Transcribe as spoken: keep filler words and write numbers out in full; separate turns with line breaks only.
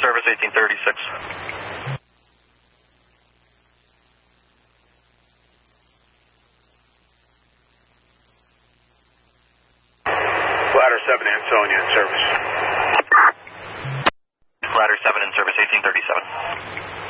service, eighteen thirty-six.
Ladder seven, Ansonia in service.
Ladder seven in service, eighteen thirty-seven.